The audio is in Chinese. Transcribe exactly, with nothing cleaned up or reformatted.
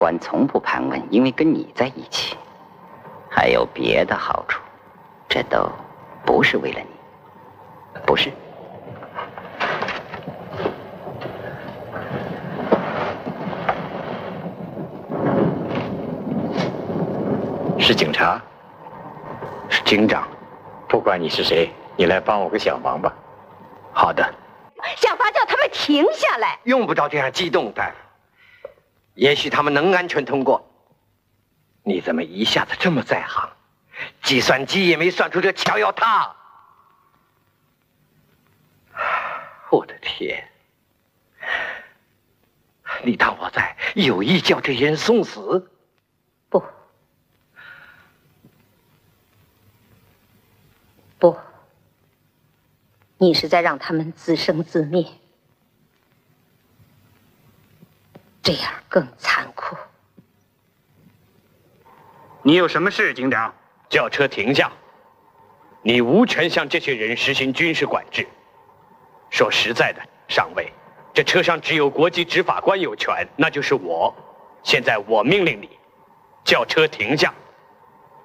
官从不盘问，因为跟你在一起，还有别的好处，这都不是为了你，不是。 是警察，是警长，不管你是谁，你来帮我个小忙吧。 好的。 想法叫他们停下来。 用不着这样激动，大夫。也许他们能安全通过。你怎么一下子这么在行？计算机也没算出这桥要塌。我的天！你当我在有意叫这些人送死？ 不。不，你是在让他们自生自灭，这样更残酷。 你有什么事，警长？ 叫车停下！你无权向这些人实行军事管制。说实在的，上尉，这车上只有国际执法官有权，那就是我。现在我命令你，叫车停下。